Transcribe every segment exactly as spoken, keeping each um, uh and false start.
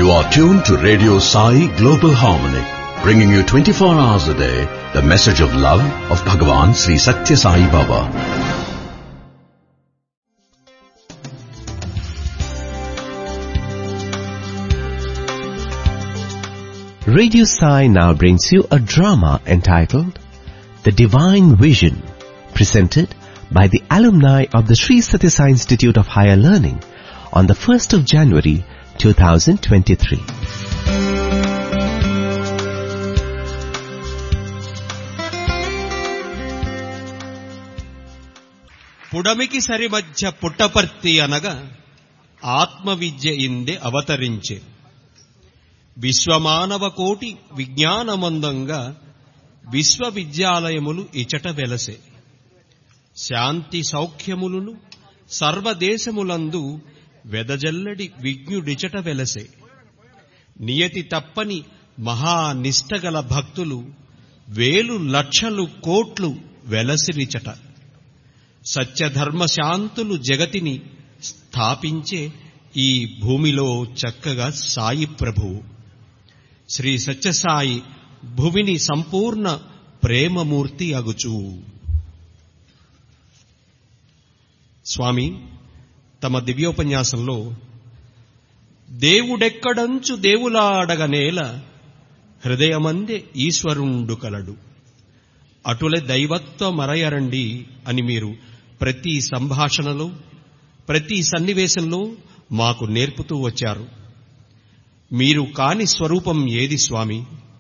You are tuned to Radio Sai Global Harmony, bringing you twenty-four hours a day the message of love of Bhagavan Sri Satya Sai Baba. Radio Sai now brings you a drama entitled The Divine Vision, presented by the alumni of the Sri Satya Sai Institute of Higher Learning on the first of January twenty twenty-three. పుడమికి సరిమధ్య Puttaparthi అనగా ఆత్మవిద్య ఇందే అవతరించే విశ్వమానవ కోటి విజ్ఞానమందంగా విశ్వవిద్యాలయములు ఇచట వెలసే శాంతి సౌఖ్యములను సర్వదేశములందు వెదజల్లడి విజ్ఞుడిచట వెలసే నియతి తప్పని మహానిష్టగల భక్తులు వేలు లక్షలు కోట్లు వెలసిరిచట సత్యధర్మ శాంతులు జగతిని స్థాపించే ఈ భూమిలో చక్కగా సాయి ప్రభువు శ్రీ సత్యసాయి భువిని సంపూర్ణ ప్రేమమూర్తి అగుచు. స్వామి తమ దివ్యోపన్యాసంలో దేవుడెక్కడంచు దేవులాడగనేల హృదయమందే ఈశ్వరుండు కలడు అటులే దైవత్వ మరయరండి అని మీరు ప్రతి సంభాషణలో ప్రతి సన్నివేశంలో మాకు నేర్పుతూ వచ్చారు. మీరు కాని స్వరూపం ఏది స్వామి?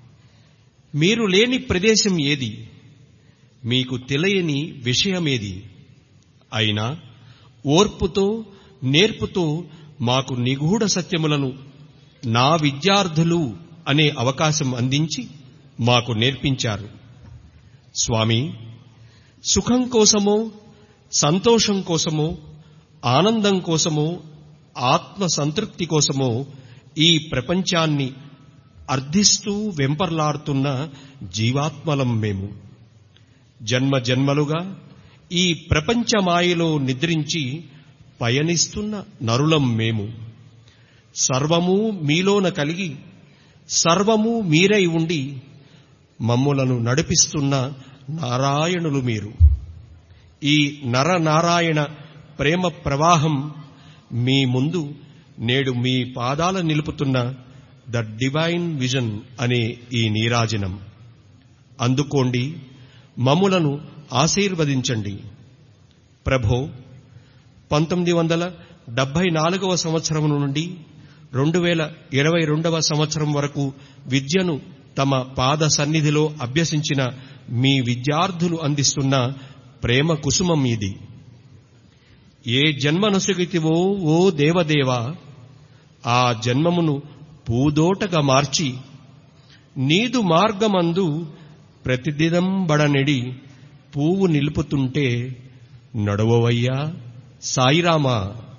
మీరు లేని ప్రదేశం ఏది? మీకు తెలియని విషయమేది? అయినా ఓర్పుతో నేర్పుతో మాకు నిగూఢ సత్యములను నా విద్యార్థులు అనే అవకాశం అందించి మాకు నేర్పించారు. స్వామి, సుఖం కోసమో సంతోషం కోసమో ఆనందం కోసమో ఆత్మ సంతృప్తి కోసమో ఈ ప్రపంచాన్ని అర్థిస్తూ వెంపర్లాడుతున్న జీవాత్మలం మేము. జన్మ జన్మలుగా ఈ ప్రపంచమాయలో నిద్రించి పయనిస్తున్న నరులం మేము. సర్వము మీలోన కలిగి సర్వము మీరై ఉండి మమ్ములను నడిపిస్తున్న నారాయణులు మీరు. ఈ నరనారాయణ ప్రేమ ప్రవాహం మీ ముందు నేడు మీ పాదాల నిలుపుతున్న ద డివైన్ విజన్ అనే ఈ నీరాజనం అందుకోండి, మమ్ములను ఆశీర్వదించండి. ప్రభో, పంతొమ్మిది వందల డెబ్బై నాలుగవ సంవత్సరం నుండి రెండు వేల ఇరవై రెండవ సంవత్సరం వరకు విద్యను తమ పాద సన్నిధిలో అభ్యసించిన మీ విద్యార్థులు అందిస్తున్న ప్రేమ కుసుమం ఇది. ఏ జన్మనొసగితివో ఓ దేవదేవా, ఆ జన్మమును పూదోటగా మార్చి నీదు మార్గమందు ప్రతిదినం బడనెడి పువ్వు నిలుపుతుంటే నడవవయ్యా సాయిరామా.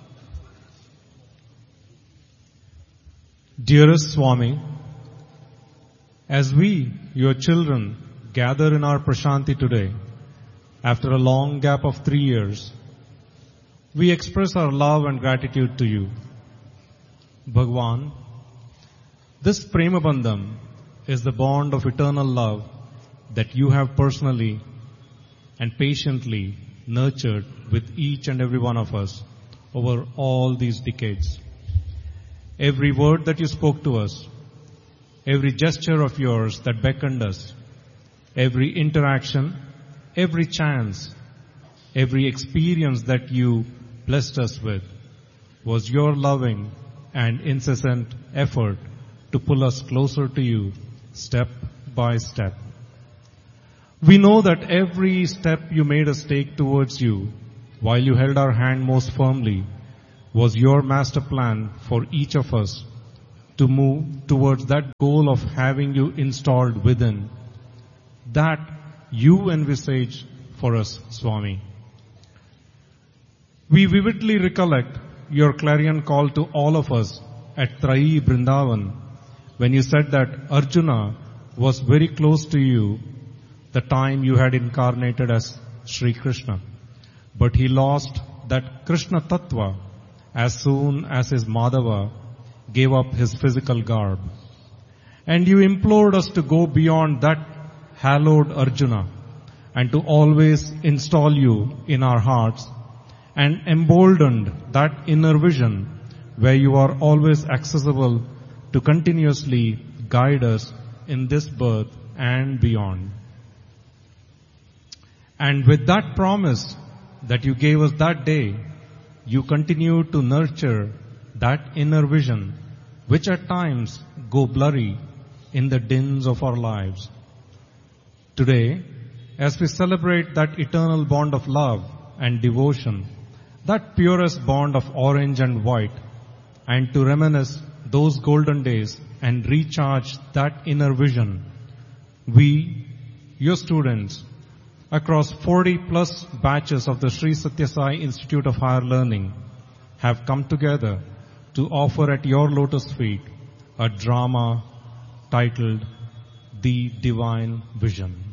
Dearest Swami, as we, your children, gather in our Prashanti today, after a long gap of three years, we express our love and gratitude to you. Bhagwan, this Prema Bandham is the bond of eternal love that you have personally and patiently nurtured with each and every one of us over all these decades. Every word that you spoke to us, every gesture of yours that beckoned us, every interaction, every chance, every experience that you blessed us with was your loving and incessant effort to pull us closer to you step by step. We know that every step you made us take towards you while you held our hand most firmly was your master plan for each of us to move towards that goal of having you installed within. That you envisage for us, Swami. We vividly recollect your clarion call to all of us at Trai Brindavan when you said that Arjuna was very close to you the time you had incarnated as Sri Krishna, but he lost that Krishna Tattva as soon as his Madhava gave up his physical garb. And you implored us to go beyond that hallowed Arjuna and to always install you in our hearts, and emboldened that inner vision where you are always accessible to continuously guide us in this birth and beyond. And with that promise that you gave us that day, you continue to nurture that inner vision, which at times go blurry in the dins of our lives. Today, as we celebrate that eternal bond of love and devotion, that purest bond of orange and white, and to reminisce those golden days and recharge that inner vision, we, your students, across forty plus batches of the Sri Sathya Sai Institute of Higher Learning, have come together to offer at your lotus feet a drama titled The Divine Vision.